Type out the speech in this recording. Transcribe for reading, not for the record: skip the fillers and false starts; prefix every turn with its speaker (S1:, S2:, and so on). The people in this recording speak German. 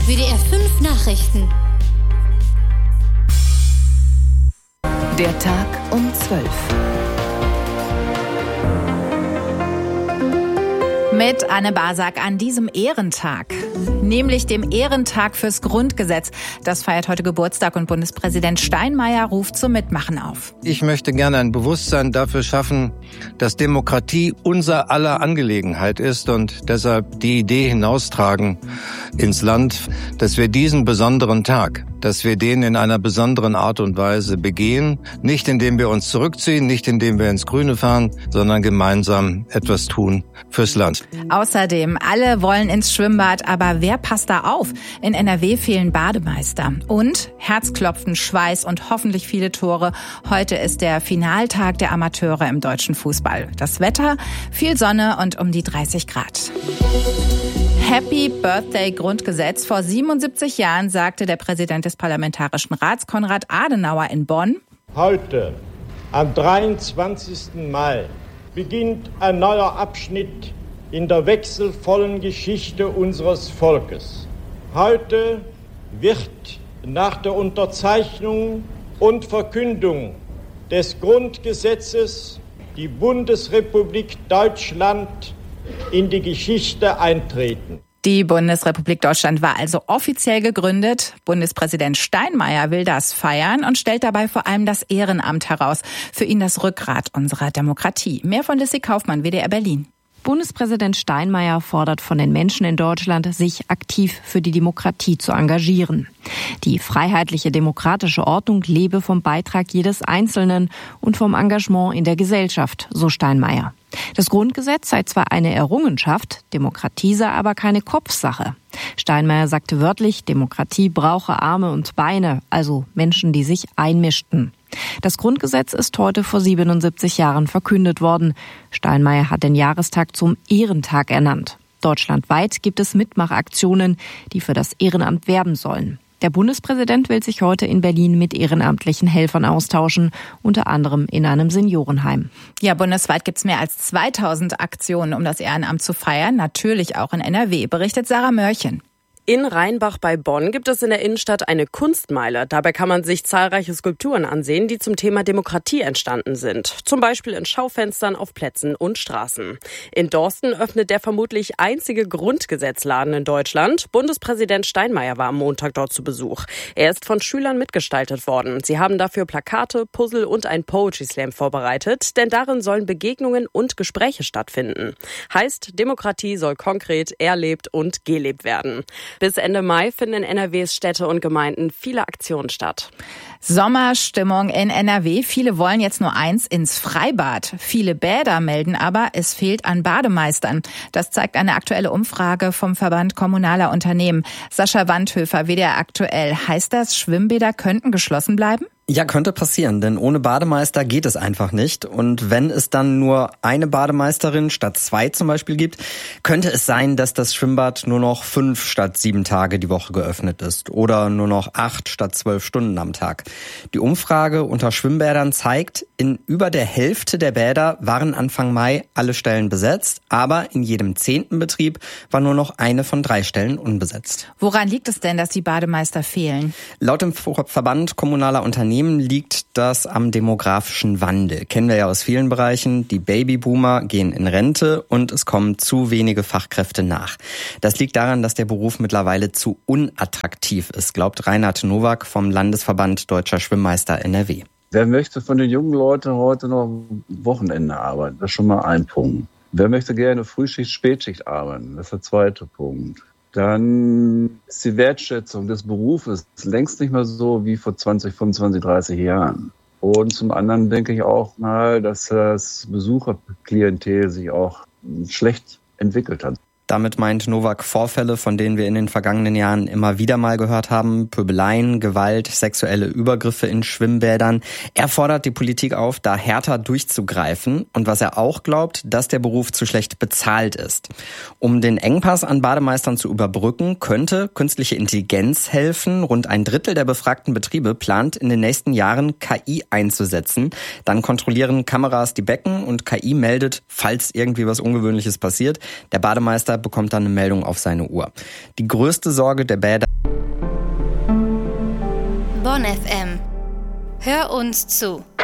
S1: WDR 5 Nachrichten.
S2: Der Tag um 12.
S3: Mit Anne Basak an diesem Ehrentag, nämlich dem Ehrentag fürs Grundgesetz. Das feiert heute Geburtstag und Bundespräsident Steinmeier ruft zum Mitmachen auf.
S4: Ich möchte gerne ein Bewusstsein dafür schaffen, dass Demokratie unser aller Angelegenheit ist und deshalb die Idee hinaustragen ins Land, dass wir diesen besonderen Tag, dass wir den in einer besonderen Art und Weise begehen, nicht indem wir uns zurückziehen, nicht indem wir ins Grüne fahren, sondern gemeinsam etwas tun fürs Land.
S3: Außerdem, alle wollen ins Schwimmbad, aber wer passt da auf? In NRW fehlen Bademeister. Und Herzklopfen, Schweiß und hoffentlich viele Tore. Heute ist der Finaltag der Amateure im deutschen Fußball. Das Wetter, viel Sonne und um die 30 Grad. Happy Birthday Grundgesetz. Vor 77 Jahren sagte der Präsident des Parlamentarischen Rats, Konrad Adenauer, in Bonn:
S5: Heute, am 23. Mai, beginnt ein neuer Abschnitt in der wechselvollen Geschichte unseres Volkes. Heute wird nach der Unterzeichnung und Verkündung des Grundgesetzes die Bundesrepublik Deutschland in die Geschichte eintreten.
S3: Die Bundesrepublik Deutschland war also offiziell gegründet. Bundespräsident Steinmeier will das feiern und stellt dabei vor allem das Ehrenamt heraus. Für ihn das Rückgrat unserer Demokratie. Mehr von Lissy Kaufmann, WDR Berlin.
S2: Bundespräsident Steinmeier fordert von den Menschen in Deutschland, sich aktiv für die Demokratie zu engagieren. Die freiheitliche demokratische Ordnung lebe vom Beitrag jedes Einzelnen und vom Engagement in der Gesellschaft, so Steinmeier. Das Grundgesetz sei zwar eine Errungenschaft, Demokratie sei aber keine Kopfsache. Steinmeier sagte wörtlich, Demokratie brauche Arme und Beine, also Menschen, die sich einmischten. Das Grundgesetz ist heute vor 77 Jahren verkündet worden. Steinmeier hat den Jahrestag zum Ehrentag ernannt. Deutschlandweit gibt es Mitmachaktionen, die für das Ehrenamt werben sollen. Der Bundespräsident will sich heute in Berlin mit ehrenamtlichen Helfern austauschen, unter anderem in einem Seniorenheim.
S3: Ja, bundesweit gibt es mehr als 2000 Aktionen, um das Ehrenamt zu feiern, natürlich auch in NRW, berichtet Sarah Mörchen.
S6: In Rheinbach bei Bonn gibt es in der Innenstadt eine Kunstmeile. Dabei kann man sich zahlreiche Skulpturen ansehen, die zum Thema Demokratie entstanden sind. Zum Beispiel in Schaufenstern auf Plätzen und Straßen. In Dorsten öffnet der vermutlich einzige Grundgesetzladen in Deutschland. Bundespräsident Steinmeier war am Montag dort zu Besuch. Er ist von Schülern mitgestaltet worden. Sie haben dafür Plakate, Puzzle und ein Poetry Slam vorbereitet, denn darin sollen Begegnungen und Gespräche stattfinden. Heißt, Demokratie soll konkret erlebt und gelebt werden. Bis Ende Mai finden in NRWs Städte und Gemeinden viele Aktionen statt.
S3: Sommerstimmung in NRW. Viele wollen jetzt nur eins, ins Freibad. Viele Bäder melden aber, es fehlt an Bademeistern. Das zeigt eine aktuelle Umfrage vom Verband Kommunaler Unternehmen. Sascha Wandhöfer, WDR aktuell. Heißt das, Schwimmbäder könnten geschlossen bleiben?
S7: Ja, könnte passieren, denn ohne Bademeister geht es einfach nicht. Und wenn es dann nur eine Bademeisterin statt 2 zum Beispiel gibt, könnte es sein, dass das Schwimmbad nur noch 5 statt 7 Tage die Woche geöffnet ist oder nur noch 8 statt 12 Stunden am Tag. Die Umfrage unter Schwimmbädern zeigt, in über der Hälfte der Bäder waren Anfang Mai alle Stellen besetzt, aber in jedem 10. Betrieb war nur noch eine von 3 Stellen unbesetzt.
S3: Woran liegt es denn, dass die Bademeister fehlen?
S7: Laut dem Verband Kommunaler Unternehmen liegt das am demografischen Wandel. Kennen wir ja aus vielen Bereichen. Die Babyboomer gehen in Rente und es kommen zu wenige Fachkräfte nach. Das liegt daran, dass der Beruf mittlerweile zu unattraktiv ist, glaubt Reinhard Nowak vom Landesverband Deutscher Schwimmmeister NRW.
S8: Wer möchte von den jungen Leuten heute noch Wochenende arbeiten? Das ist schon mal ein Punkt. Wer möchte gerne Frühschicht, Spätschicht arbeiten? Das ist der zweite Punkt. Dann ist die Wertschätzung des Berufes längst nicht mehr so wie vor 20, 25, 30 Jahren. Und zum anderen denke ich auch mal, dass das Besucherklientel sich auch schlecht entwickelt hat.
S7: Damit meint Nowak Vorfälle, von denen wir in den vergangenen Jahren immer wieder mal gehört haben. Pöbeleien, Gewalt, sexuelle Übergriffe in Schwimmbädern. Er fordert die Politik auf, da härter durchzugreifen. Und was er auch glaubt, dass der Beruf zu schlecht bezahlt ist. Um den Engpass an Bademeistern zu überbrücken, könnte künstliche Intelligenz helfen. Rund ein Drittel der befragten Betriebe plant in den nächsten Jahren KI einzusetzen. Dann kontrollieren Kameras die Becken und KI meldet, falls irgendwie was Ungewöhnliches passiert. Der Bademeister bekommt dann eine Meldung auf seine Uhr. Die größte Sorge der Bäder
S1: Bonn FM. Hör uns zu.